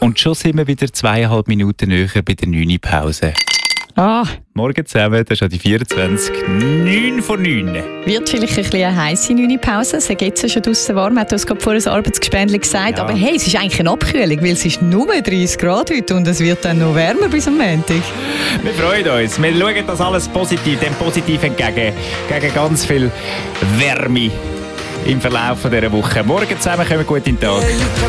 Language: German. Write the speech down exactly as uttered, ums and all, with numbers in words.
Und schon sind wir wieder zweieinhalb Minuten näher bei der neunten Pause. Ah. Morgen zusammen, das ist ja die vierundzwanzig, neun vor neun. Wird vielleicht ein bisschen eine heisse neunte Pause. Es geht ja schon draussen warm. Man hat uns gerade vorhin ein Arbeitsgespendli gesagt. Ja. Aber hey, es ist eigentlich eine Abkühlung, weil es ist nur dreißig Grad heute und es wird dann noch wärmer bis am Montag. Wir freuen uns. Wir schauen das alles positiv, dem positiv entgegen. Gegen ganz viel Wärme im Verlauf dieser Woche. Morgen zusammen, kommen gut in den Tag.